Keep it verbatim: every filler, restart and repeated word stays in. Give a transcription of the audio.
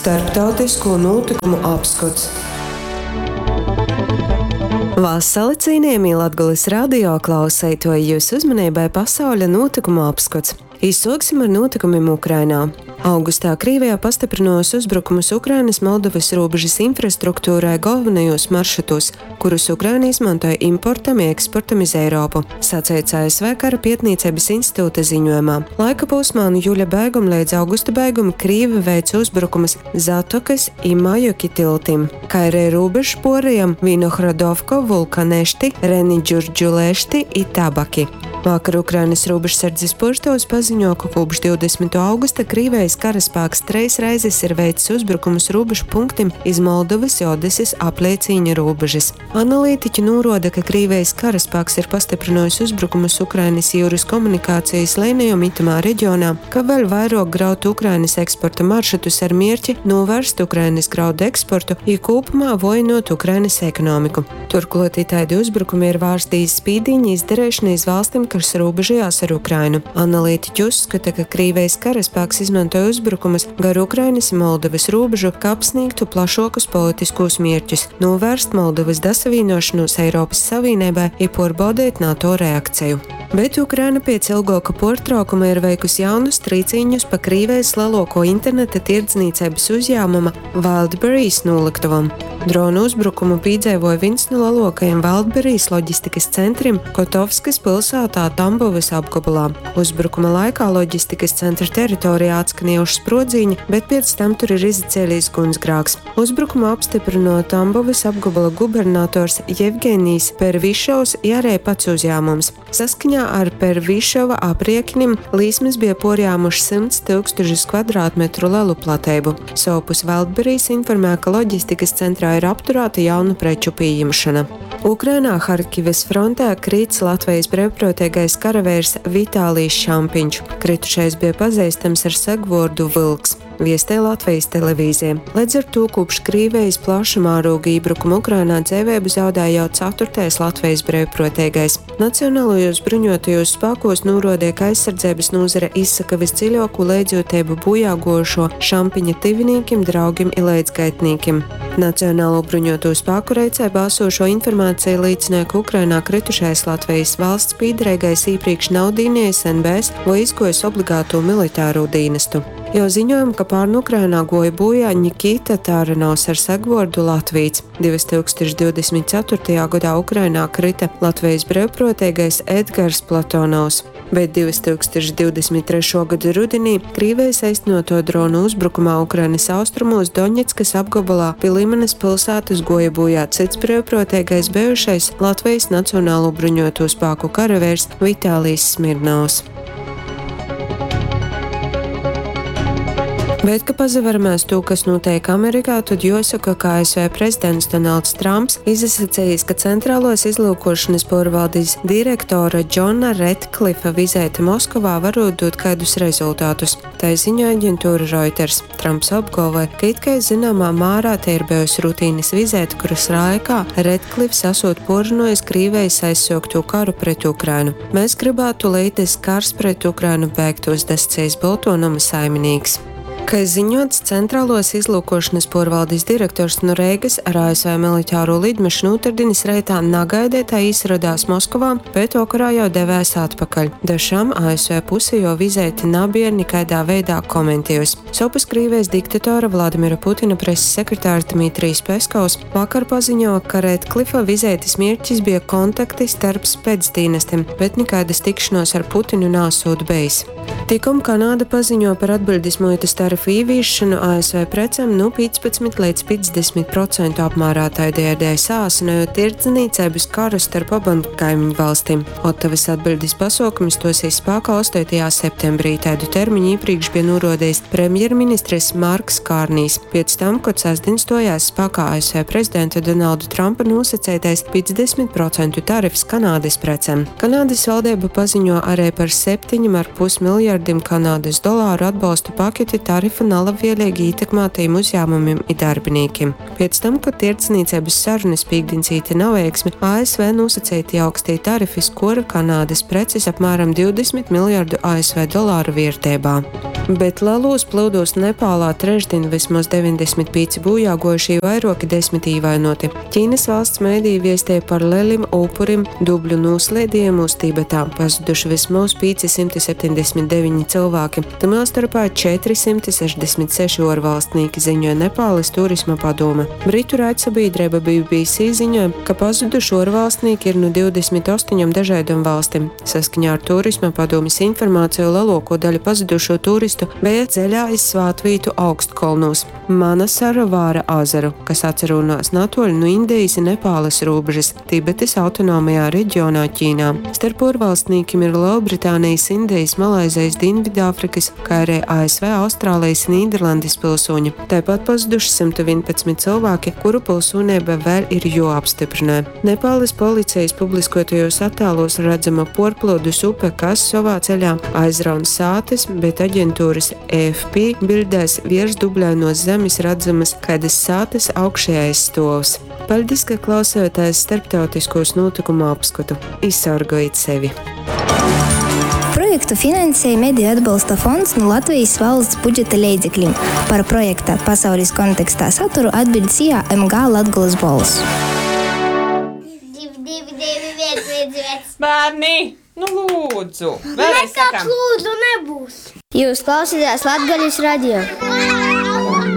Starptautisko notikumu apskats. Valsts salicīnījumi Latgoles radio klausētoja jūsu uzmanībai pasaules notikumu apskats. Izsāksim ar notikumiem Ukrainā. Augustā Krievijā pastiprinājusi uzbrukumus Ukrainas Moldovas robežas infrastruktūrai galvenajos maršrutos, kurus Ukraina izmantoja importam un eksportam iz Eiropu, sacīts A S V Kara pētniecības institūta ziņojumā. Laika posmā no jūļa beiguma līdz augusta beiguma Krievi veica uzbrukumus Zatokas un Majoki tiltim, kā arī robežu poriem Vinohradovka, Vulkanešti, Reniģurdžulešti un Tabaki. Vakar Ukrainas robežsardzes poštovs paziņo, ka kopš divdesmitā augusta Krievijas karaspēks treis reizes ir veicis uzbrukumus robežu punktim iz Moldovas un Odeses apliecīņa robežas. Analītiķi norāda, ka Krievijas karaspēks ir pastiprinājusi uzbrukumus Ukrainas jūras komunikācijas līnijām itamā reģionā, ka vēl vairāk graut Ukrainas eksporta maršrutus ar mērķi novērst Ukrainas graudu eksportu un kopumā vājinot Ukrainas ekonomiku. Turklāt tādi uzbrukumi ir vērstīs spīdiņa izdarīšana iz valstīm, kas robežojās ar Ukrainu. Analītiķi uzskata, ka Krievijas karaspēks izmantoja uzbrukumus gar Ukrainas un Moldovas robežu, kā apsniegtu plašākus politiskos mērķus, novērst Moldovas dasavienošanos Eiropas Savienībai un pārbaudīt NATO reakciju. Bet Ukraina pēc ilgāka pārtraukuma ir veikusi jaunus trīcīņus pa Krievijas lielāko interneta tirdzniecības uzņēmuma Wildberries noliktavam. Dronu uzbrukumu piedzīvoja viens no lielākajiem Wildberries loģistikas centriem Kotovskas pilsētā Tambovas apgabalā. Uzbrukuma laikā loģistikas centra teritorijā atskanējuši sprodziņi, bet pēc tam tur ir izcēlījis gunsgrēks. Uzbrukumu apstiprināja Tambovas apgabala gubernators Jevgenijs Pervišovs un arī pats uzņēmums. Saskaņā ar Pervišova aprēķiniem līsmes bija porjāmuši simts tūkstošus kvadrātmetru lielu platību. Savpus Wildberries informē, ka loģistikas centrā ir apturēta jaunu preču pieņemšana. Ukrainā Harkivas frontē krīts Latvijas brīvprātīgais karavīrs Vitālijs Šampiņš. Kritušais bija pazīstams ar segvārdu Vilks, viestēja Latvijas televīzija. Līdz ar to kopš Krievijas plaša mēroga iebrukuma Ukrainā dzīvību zaudēja jau ceturtais Latvijas brīvprātīgais. Nacionālajos bruņotajos spēkos norādīja, ka aizsardzības nozare izsaka visdziļāko līdzjūtību bojā gojušo Šampiņa tuviniekiem, draugiem un līdzgaitniekiem. Nacionālo bruņoto spēku reicībā esošo informāciju liecināja, ka Ukrainā kritušais Latvijas valsts pīderīgais iepriekš nav dīnējis N B S vai izgojis obligāto militāro dienestu. Jau ziņojam, ka pārn Ukrainā goja bojā Nikita Tāranovs ar segvārdu Latvīts. divi tūkstoši divdesmit ceturtajā gadā Ukrainā krita Latvijas brīvprātīgais Edgars Platonovs, bet divi tūkstoši divdesmit trešā gada rudenī Krievijas aiznoto dronu uzbrukumā Ukrainas austrumos Doņetskas apgabalā pie Limanas pilsētas goja bojā cits brīvprātīgais bijušais Latvijas Nacionālo bruņoto spēku karavīrs Vitālijs Smirnovs. Bet, ka pazavaramies to, kas notiek Amerikā, tad jāsaka, ka A S V prezidents Donalds Trumps izsacījis, ka centrālos izlūkošanas pārvaldes direktora Džona Redkliffa vizīte Moskavā varot dot kādus rezultātus. Tā ziņā aģentūra Reuters. Trumps apgalvoja, ka it kā zināmā mērā te ir bijusi rutīnas vizīte, kuras laikā Redklifs esot porunojis Krievijas aizsākto karu pret Ukrainu. Mēs gribētu, lai tas kars pret Ukrainu beigtos, sacījis Baltonuma saimnieks. Kā ziņots, centrālos izlūkošanas pārvaldes direktors no Reigas ar A S V militāro lidmašīnu otrdienas reitā nagaidētā izradās Moskavā, bet vakarā jau devēs atpakaļ. Dažām A S V pusi jau vizīti nebija nekādā veidā komentējusi. Savpus Krievijas diktatora Vladimira Putina preses sekretārs Dmitrijs Peskovs vakar paziņo, ka Redkliffa vizītes mērķis bija kontakti starp spēcdienestiem, bet nekādas tikšanos ar Putinu nesot bijis. Tikko Kanāda paziņo par atbildes muitas tarifu ieviešanu A S V precēm no piecpadsmit līdz piecdesmit procentu apmērā, tādējādi sāsinājot tirdzniecības karu starp abām kaimiņu valstīm. Ottavas atbildes pasākums stosies spēkā astotajā septembrī. Tādu termiņu iepriekš bija norādījis premjerministrs Marks Kārnijs. Pēc tam, kad sestdien stojās spēkā A S V prezidenta Donalda Trumpa nosacītais piecdesmit procentu tarifs Kanādas precēm. Kanādas valdība paziņo arī par septiņiem ar pus miljardiem Kanādas dolāru atbalstu paketi tarifs tarifu nelabvēlīgi ietekmētajiem uzņēmumiem un darbiniekiem. Pēc tam, kad tirdzniecības sarunas pīkdincīti nav veiksmi, A S V nosacīti augstie tarifi skora Kanādas preces apmēram divdesmit miljardu A S V dolāru vērtībā. Bet lelos plūdos Nepālā trešdien vismaz deviņdesmit pieci bojāgojušie vairoki desmit īvainoti. Ķīnas valsts mēdīja viestīja par lielim upurim dubļu noslēdījumu uz Tibetā. Pazuduši vismaz piecsimt septiņdesmit deviņi cilvēki. Tamā starpā četri simti sešdesmit seši ārvalstnieki, ziņoja Nepāles turisma padome. Britu raidsabiedrība B B C ziņoja, ka pazuduši ārvalstnieki ir no divdesmit astoņām dažādām valstīm. Saskaņā ar turisma padomes informāciju lielāko daļu pazudušo turistu bija ceļā iz Svātvītu augstkolnos Manasaravāra azaru, kas atcerunās natoļi no Indijas un Nepāles robežas Tibetas autonomajā reģionā Ķīnā. Starp ārvalstniekiem ir Lielbritānijas, Indijas, Malaizijas, Dienvidāfrikas, kā arī A S V, Austrālijas un Nīderlandes pilsoņi. Tāpat pazuduši simt vienpadsmit cilvēki, kuru pilsonība vēl ir jāapstiprina. Nepāles policijas publiskotajos attēlos redzama porplūdus upe, kas savā ceļā aizrauna sātes, bet aģentūras A F P bildēs virs dubļainos zemes redzamas kādas sātes augšējais stovs. Paldies, ka klausāties starptautiskos notikumu apskatu. Izsargājiet sevi! Projektu finansēja Mediju atbalsta fonds no Latvijas valsts budžeta līdzekļiem. Par projekta pasaules kontekstā saturu atbild S I A M G Latgoles balss. Bērni, nu lūdzu! Vēlreiz sakām! Nekāds lūdzu nebūs! Jūs klausītājs Latgoles radio.